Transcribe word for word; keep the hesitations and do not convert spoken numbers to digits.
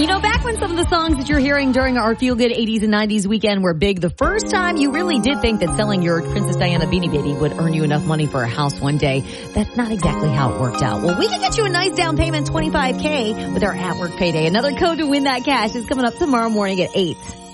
know, back when some of the songs that you're hearing during our Feel Good eighties and nineties weekend were big, the first time you really did think that selling your Princess Diana Beanie Baby would earn you enough money for a house one day. That's not exactly how it worked out. Well, we can get you a nice down payment, twenty-five K, with our at-work payday. Another code to win that cash is coming up tomorrow morning at eight.